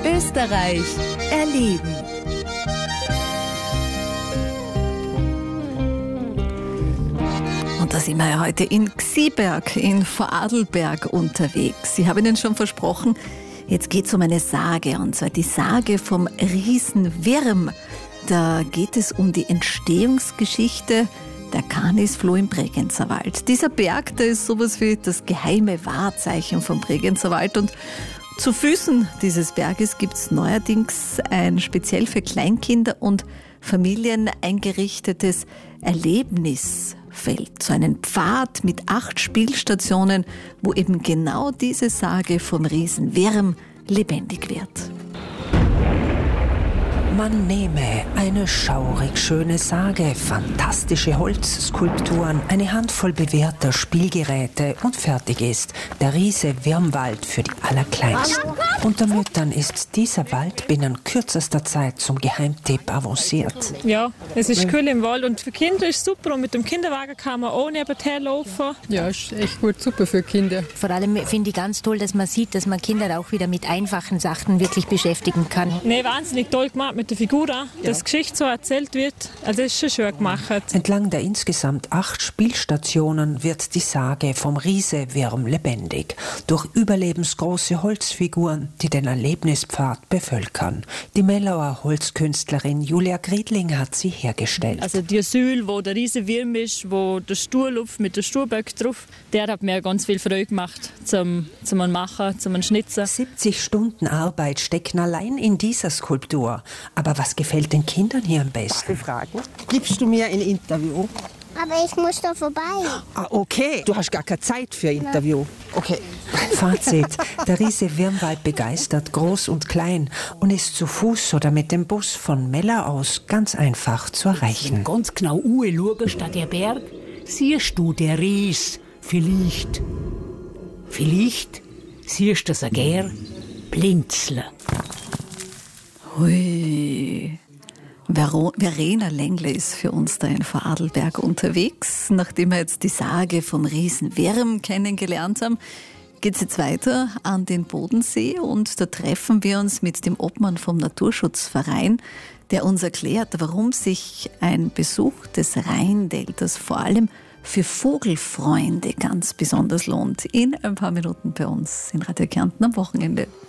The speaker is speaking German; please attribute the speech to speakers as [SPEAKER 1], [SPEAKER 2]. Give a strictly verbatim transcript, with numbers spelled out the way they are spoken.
[SPEAKER 1] Österreich erleben. Und da sind wir ja heute in Gsieberg, in Vorarlberg unterwegs. Ich habe Ihnen schon versprochen, jetzt geht es um eine Sage, und zwar die Sage vom Riesenwirm. Da geht es um die Entstehungsgeschichte der Canisfloh im Bregenzerwald. Wald. Dieser Berg, der ist sowas wie das geheime Wahrzeichen vom Bregenzerwald, und zu Füßen dieses Berges gibt es neuerdings ein speziell für Kleinkinder und Familien eingerichtetes Erlebnisfeld, so einen Pfad mit acht Spielstationen, wo eben genau diese Sage vom Riesenwirm lebendig wird.
[SPEAKER 2] Man nehme eine schaurig schöne Sage, fantastische Holzskulpturen, eine Handvoll bewährter Spielgeräte und fertig ist der Riese Wirmwald für die Allerkleinsten. Unter Müttern ist dieser Wald binnen kürzester Zeit zum Geheimtipp avanciert.
[SPEAKER 3] Ja, es ist cool im Wald und für Kinder ist es super, und mit dem Kinderwagen kann man auch nebenher laufen.
[SPEAKER 4] Ja, ist echt gut, super für Kinder.
[SPEAKER 5] Vor allem finde ich ganz toll, dass man sieht, dass man Kinder auch wieder mit einfachen Sachen wirklich beschäftigen kann.
[SPEAKER 3] Nee, wahnsinnig toll gemacht mit der Figur, dass die Geschichte so erzählt wird. Also das ist schon schön gemacht.
[SPEAKER 2] Entlang der insgesamt acht Spielstationen wird die Sage vom Riesewirm lebendig. Durch überlebensgroße Holzfiguren, die den Erlebnispfad bevölkern. Die Mellauer Holzkünstlerin Julia Griedling hat sie hergestellt.
[SPEAKER 6] Also die Säule, wo der Riesewirm ist, wo der Sturlupf mit der Sturböck drauf, der hat mir ganz viel Freude gemacht zum, zum Machen, zum Schnitzen.
[SPEAKER 2] siebzig Stunden Arbeit stecken allein in dieser Skulptur. Aber was gefällt den Kindern hier am besten?
[SPEAKER 7] Fragen. Gibst du mir ein Interview?
[SPEAKER 8] Aber ich muss da vorbei.
[SPEAKER 7] Ah, okay. Du hast gar keine Zeit für ein Interview. Okay.
[SPEAKER 2] Fazit. Der Riese Wirmwald begeistert groß und klein und ist zu Fuß oder mit dem Bus von Mellau aus ganz einfach zu erreichen.
[SPEAKER 9] Ganz genau anschauen statt der Berg, siehst du der Ries vielleicht. Vielleicht siehst du das gern blinzeln.
[SPEAKER 1] Hui. Vero- Verena Lengle ist für uns da in Vorarlberg unterwegs. Nachdem wir jetzt die Sage vom Riesenwirm kennengelernt haben, geht es jetzt weiter an den Bodensee, und da treffen wir uns mit dem Obmann vom Naturschutzverein, der uns erklärt, warum sich ein Besuch des Rheindeltas vor allem für Vogelfreunde ganz besonders lohnt. In ein paar Minuten bei uns in Radio Kärnten am Wochenende.